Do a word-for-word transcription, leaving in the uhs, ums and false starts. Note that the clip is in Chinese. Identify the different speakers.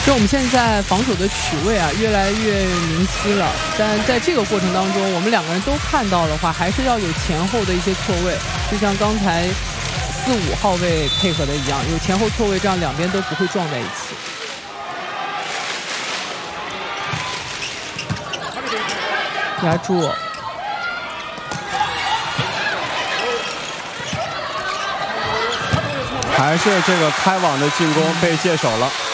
Speaker 1: 就我们现在防守的取位啊，越来越明晰了。但在这个过程当中，我们两个人都看到的话，还是要有前后的一些错位，就像刚才四五号位配合的一样，有前后错位，这样两边都不会撞在一起。压住。
Speaker 2: 还是这个开网的进攻被接手了。